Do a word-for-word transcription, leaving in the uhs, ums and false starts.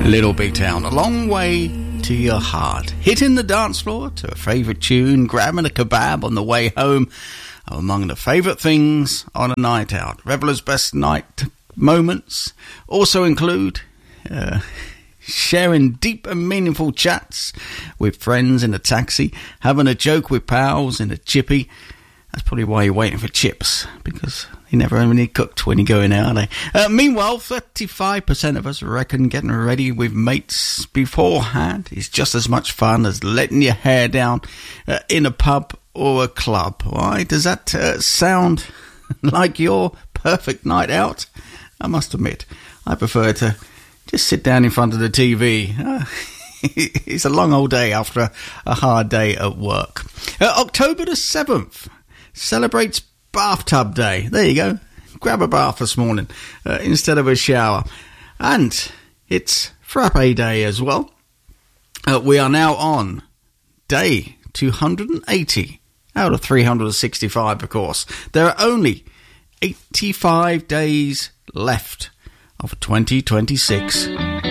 Little Big Town, a long way to your heart. Hitting the dance floor to a favourite tune, grabbing a kebab on the way home are among the favourite things on a night out. Revelers' best night moments also include uh, sharing deep and meaningful chats with friends in a taxi, having a joke with pals in a chippy. That's probably why you're waiting for chips, because they never really cooked when you're going out, are they? Uh, meanwhile, thirty-five percent of us reckon getting ready with mates beforehand is just as much fun as letting your hair down uh, in a pub or a club. Why? Does that uh, sound like your perfect night out? I must admit, I prefer to just sit down in front of the T V. Uh, it's a long old day after a, a hard day at work. Uh, October the seventh celebrates Bathtub Day. There you go. Grab a bath this morning uh, instead of a shower. And it's Frappe Day as well. Uh, we are now on day two hundred eighty out of three hundred sixty-five, of course. There are only eighty-five days left of twenty twenty-six.